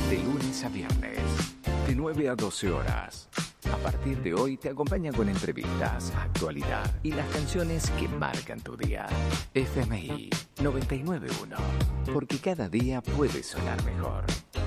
De lunes a viernes, de 9 a 12 horas. A partir de hoy te acompaña con entrevistas, actualidad y las canciones que marcan tu día. FMI 991, porque cada día puede sonar mejor.